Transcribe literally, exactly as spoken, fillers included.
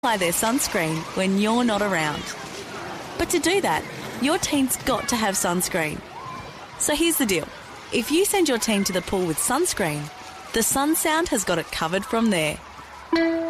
apply their sunscreen when you're not around. But to do that, your team's got to have sunscreen. So here's the deal. If you send your team to the pool with sunscreen, the Sun Sound has got it covered from there.